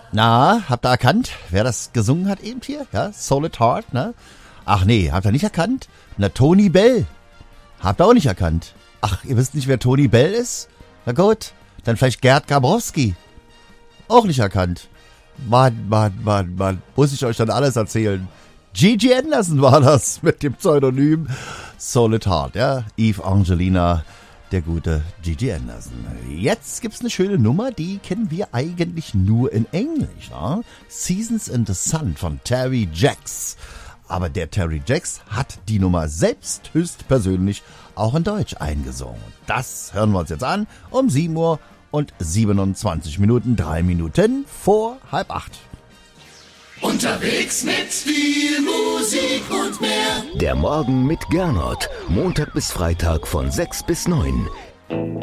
Na, habt ihr erkannt, wer das gesungen hat eben hier? Ja, Solid Heart, ne? Ach nee, habt ihr nicht erkannt? Na, Tony Bell. Habt ihr auch nicht erkannt? Ach, ihr wisst nicht, wer Tony Bell ist? Na gut, dann vielleicht Gerd Gabrowski. Auch nicht erkannt. Mann, muss ich euch dann alles erzählen? Gigi Anderson war das mit dem Pseudonym Solid Heart, ja? Eve Angelina, der gute Gigi Anderson. Jetzt gibt's eine schöne Nummer, die kennen wir eigentlich nur in Englisch, ja? Seasons in the Sun von Terry Jacks. Aber der Terry Jacks hat die Nummer selbst höchstpersönlich auch in Deutsch eingesungen. Das hören wir uns jetzt an um 7 Uhr und 27 Minuten, 3 Minuten vor 7:30. Unterwegs mit viel Musik und mehr. Der Morgen mit Gernot. Montag bis Freitag von 6 bis 9.